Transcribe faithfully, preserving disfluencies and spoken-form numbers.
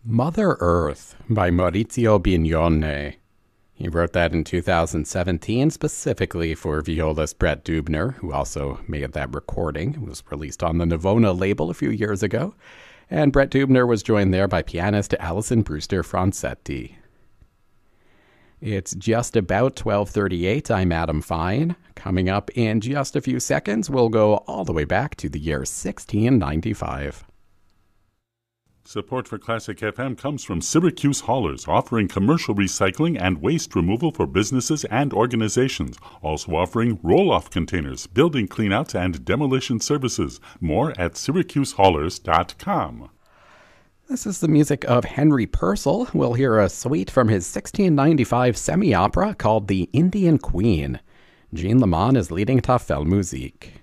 Mother Earth by Maurizio Bignone. He wrote that in two thousand seventeen specifically for violist Brett Dubner, who also made that recording. It was released on the Navona label a few years ago. And Brett Dubner was joined there by pianist Alison Brewster Francetti. It's just about twelve thirty-eight. I'm Adam Fine. Coming up in just a few seconds, we'll go all the way back to the year sixteen ninety-five. Support for Classic F M comes from Syracuse Haulers, offering commercial recycling and waste removal for businesses and organizations. Also offering roll-off containers, building cleanouts, and demolition services. More at syracuse haulers dot com. This is the music of Henry Purcell. We'll hear a suite from his sixteen ninety-five semi-opera called The Indian Queen. Jean Lamont is leading Tafel Musik.